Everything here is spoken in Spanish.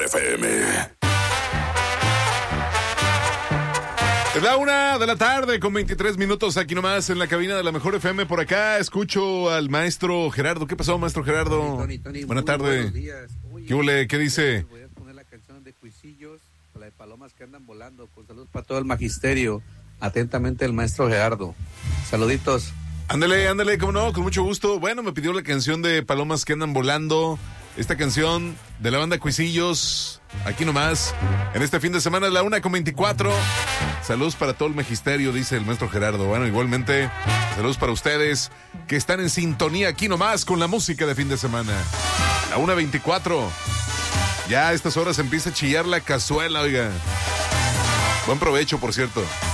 FM. Es la 1:00 p.m. con 23 minutos aquí nomás en la cabina de la Mejor FM. Por acá escucho al maestro Gerardo. ¿Qué pasó, maestro Gerardo? Tony, Buenas tardes. ¿Qué huele? ¿Qué dice? Voy a poner la canción de Cuisillos, la de Palomas que andan volando. Con salud para todo el magisterio. Atentamente el maestro Gerardo. Saluditos. Ándale, cómo no, con mucho gusto. Bueno, me pidió la canción de Palomas que andan volando. Esta canción de la banda Cuisillos, aquí nomás, en este fin de semana, es la 1:24. Saludos para todo el magisterio, dice el maestro Gerardo. Bueno, igualmente, saludos para ustedes que están en sintonía aquí nomás con la música de fin de semana. La 1:24. Ya a estas horas empieza a chillar la cazuela, oiga. Buen provecho, por cierto.